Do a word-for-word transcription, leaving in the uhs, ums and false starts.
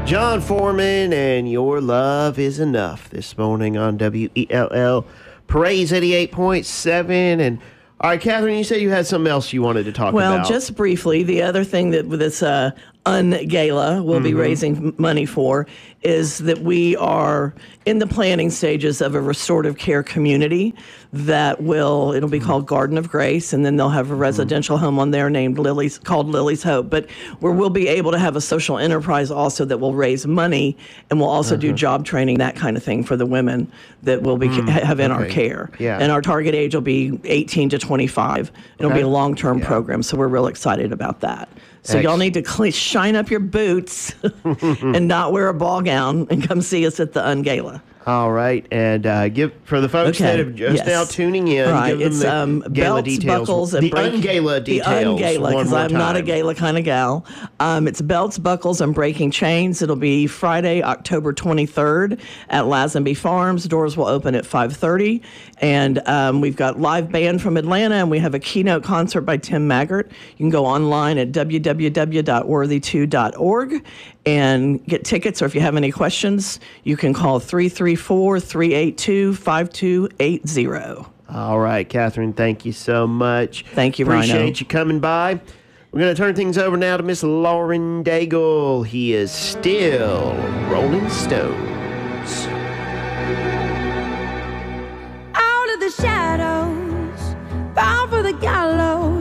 John Foreman and Your Love Is Enough this morning on W E L L Praise eighty-eight point seven. And all right, Catherine, you said you had something else you wanted to talk well, about. Well, just briefly, the other thing that this uh, Un-Gala will mm-hmm. be raising money for is that we are in the planning stages of a restorative care community that will, it'll be mm-hmm. called Garden of Grace, and then they'll have a residential mm-hmm. home on there named Lily's, called Lily's Hope, but where we'll be able to have a social enterprise also that will raise money, and we'll also uh-huh. do job training, that kind of thing for the women that we'll be mm, have in okay. our care. Yeah. And our target age will be eighteen to twenty-five. It'll okay. be a long-term yeah. program, so we're real excited about that. So Excellent. Y'all need to clean, shine up your boots and not wear a ball gown and come see us at the Un-Gala. All right, and uh, give for the folks okay. that have just yes. now tuning in, right. give them it's, the um, gala belts, details. buckles, and the break, Un-Gala details. The Un-Gala, because I'm time. not a gala kind of gal. Um, it's belts, buckles, and breaking chains. It'll be Friday, October twenty-third at Lazenby Farms. Doors will open at five thirty, and um, we've got live band from Atlanta, and we have a keynote concert by Tim Maggart. You can go online at w w w dot worthy two dot org and get tickets, or if you have any questions, you can call three three four, three eight two, five two eight zero. All right, Catherine, thank you so much. Thank you, Appreciate Rhino. you coming by. We're going to turn things over now to Miss Lauren Daigle. He is still Rolling Stone.